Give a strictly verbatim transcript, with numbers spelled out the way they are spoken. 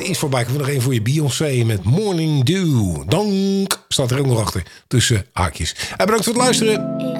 iets voorbij. Ik heb nog één voor je. Beyoncé met Morning Dew. Dank. Staat er ook nog achter. Tussen haakjes. En bedankt voor het luisteren.